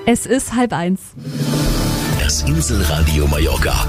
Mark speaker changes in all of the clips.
Speaker 1: Es ist 12:30.
Speaker 2: Das Inselradio Mallorca.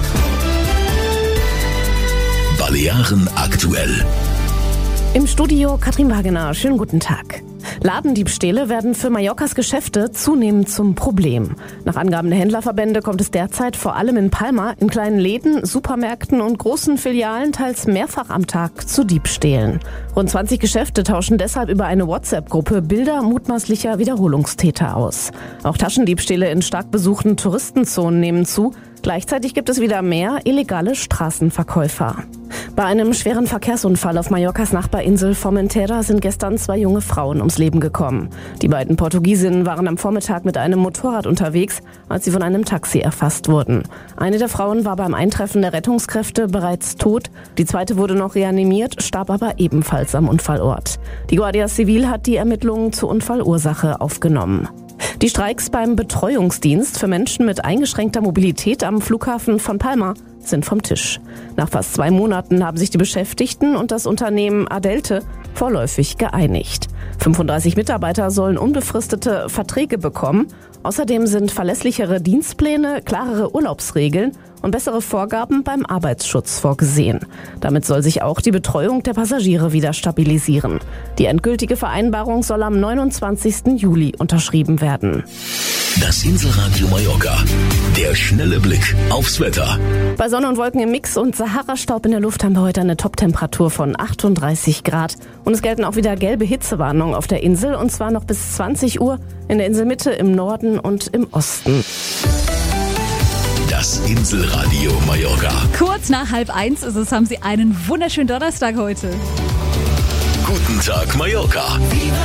Speaker 2: Balearen aktuell.
Speaker 3: Im Studio Katrin Wagener. Schönen guten Tag. Ladendiebstähle werden für Mallorcas Geschäfte zunehmend zum Problem. Nach Angaben der Händlerverbände kommt es derzeit vor allem in Palma in kleinen Läden, Supermärkten und großen Filialen teils mehrfach am Tag zu Diebstählen. Rund 20 Geschäfte tauschen deshalb über eine WhatsApp-Gruppe Bilder mutmaßlicher Wiederholungstäter aus. Auch Taschendiebstähle in stark besuchten Touristenzonen nehmen zu. Gleichzeitig gibt es wieder mehr illegale Straßenverkäufer. Bei einem schweren Verkehrsunfall auf Mallorcas Nachbarinsel Formentera sind gestern 2 junge Frauen ums Leben gekommen. Die beiden Portugiesinnen waren am Vormittag mit einem Motorrad unterwegs, als sie von einem Taxi erfasst wurden. Eine der Frauen war beim Eintreffen der Rettungskräfte bereits tot. Die zweite wurde noch reanimiert, starb aber ebenfalls am Unfallort. Die Guardia Civil hat die Ermittlungen zur Unfallursache aufgenommen. Die Streiks beim Betreuungsdienst für Menschen mit eingeschränkter Mobilität am Flughafen von Palma sind vom Tisch. Nach fast 2 Monaten haben sich die Beschäftigten und das Unternehmen Adelte vorläufig geeinigt. 35 Mitarbeiter sollen unbefristete Verträge bekommen. Außerdem sind verlässlichere Dienstpläne, klarere Urlaubsregeln und bessere Vorgaben beim Arbeitsschutz vorgesehen. Damit soll sich auch die Betreuung der Passagiere wieder stabilisieren. Die endgültige Vereinbarung soll am 29. Juli unterschrieben werden.
Speaker 2: Das Inselradio Mallorca. Der schnelle Blick aufs Wetter.
Speaker 3: Bei Sonne und Wolken im Mix und Sahara-Staub in der Luft haben wir heute eine Top-Temperatur von 38 Grad. Und es gelten auch wieder gelbe Hitzewarnungen auf der Insel, und zwar noch bis 20 Uhr in der Inselmitte, im Norden und im Osten.
Speaker 2: Das Inselradio Mallorca.
Speaker 1: Kurz nach 12:30 ist es, haben Sie einen wunderschönen Donnerstag heute.
Speaker 2: Guten Tag, Mallorca.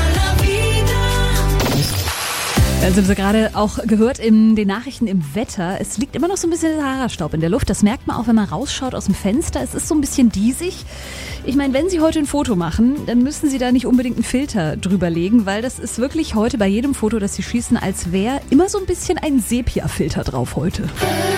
Speaker 1: Das haben Sie gerade auch gehört in den Nachrichten im Wetter. Es liegt immer noch so ein bisschen Sahara-Staub in der Luft. Das merkt man auch, wenn man rausschaut aus dem Fenster. Es ist so ein bisschen diesig. Ich meine, wenn Sie heute ein Foto machen, dann müssen Sie da nicht unbedingt einen Filter drüber legen, weil das ist wirklich heute bei jedem Foto, das Sie schießen, als wäre immer so ein bisschen ein Sepia-Filter drauf heute.